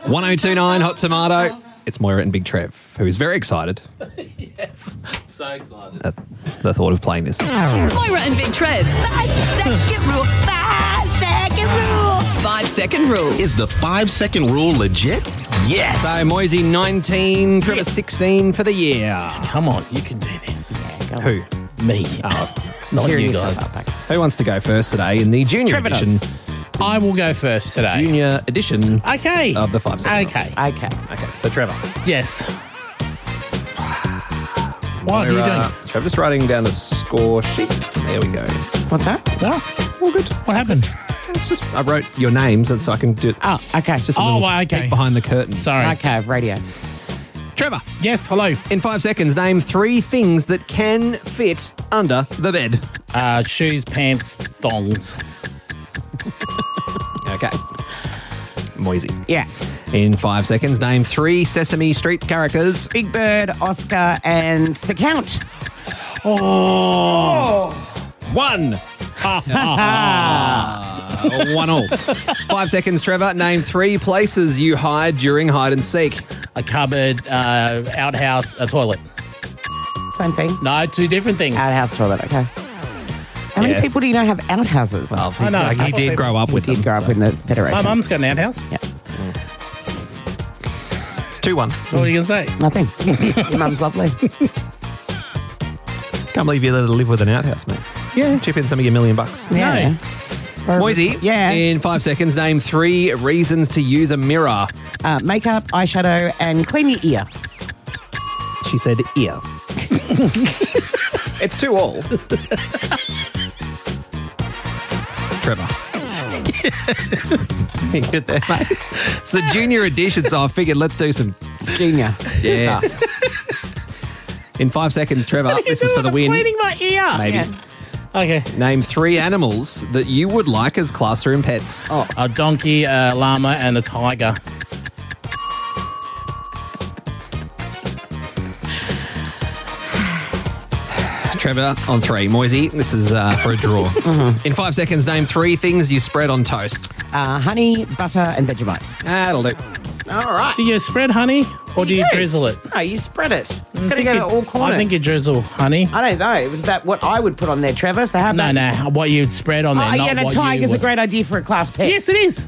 1029 Hot Tomato. It's Moira and Big Trev, who is very excited Yes. So excited. at the thought of playing this. Moira and Big Trev's 5-second rule. 5-second rule. 5-second rule. Is the 5-second rule legit? Yes. So Moisey 19, Trevor 16 for the year. Come on, you can do this. Who? Me. Oh, Not you guys. who wants to go first today in the junior Trevor edition? does. I will go first today. Junior edition Okay. of the 5-second. Okay. Okay. Okay, so Trevor. Yes. What are you doing? Trevor just writing down the score sheet. There we go. What's that? What? All good. What happened? It's just I wrote your names and so I can do it. Oh, okay. It's just a Oh, little okay. peek behind the curtain. Sorry. Okay, radio. Trevor, Yes, hello. in 5 seconds, name 3 things that can fit under the bed. Shoes, pants, thongs. Okay. Moisey. Yeah. In 5 seconds, name 3 Sesame Street characters. Big Bird, Oscar, and the Count. Oh. 1. 1 all. 5 seconds, Trevor. Name 3 places you hide during hide and seek. A cupboard, outhouse, a toilet. Same thing. No, 2 different things. Outhouse toilet, okay. How many Yeah. people do you know have outhouses? Well, I know. he did grow up with did them. grow up so in the Federation. My mum's got an outhouse. Yeah. It's 2-1. What are you going to say? Nothing. Your mum's lovely. Can't believe you let her live with an outhouse, mate. Yeah. Chip in some of your $1 million. Yeah. Moisey, Yeah. in 5 seconds, name 3 reasons to use a mirror. Makeup, eyeshadow, and clean your ear. She said ear. It's 2 all. Trevor. You good there, mate? It's the junior edition, so I figured let's do some. Junior. Yeah. In 5 seconds, Trevor, this is for the win. Cleaning my ear. Maybe. Yeah. Okay. Name 3 animals that you would like as classroom pets. Oh, A donkey, a llama, and a tiger. Trevor on 3. Moisey, this is for a draw. In 5 seconds, name 3 things you spread on toast. honey, butter, and Vegemite. That'll do. All right. Do you spread honey or do you drizzle it? No, you spread it. It's got to go to all corners. I think you drizzle honey. I don't know. It was about what I would put on there, Trevor. So how No, about... no, what you'd spread on there, Oh, not yeah, no, what tiger's you a great idea for a class pet. Yes, it is.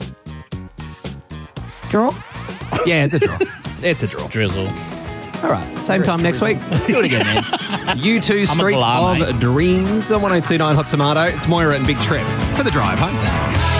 Draw? Yeah, it's a draw. It's a draw. Drizzle. All right, same time next week. Do it again, man. U2 Street glass, of mate. Dreams on 1029 Hot Tomato. It's Moira and Big Trev for the drive home.